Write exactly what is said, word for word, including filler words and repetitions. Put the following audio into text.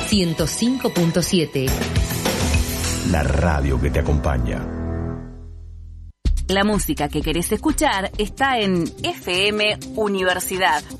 ciento cinco punto siete. La radio que te acompaña. La música que querés escuchar está en F M Universidad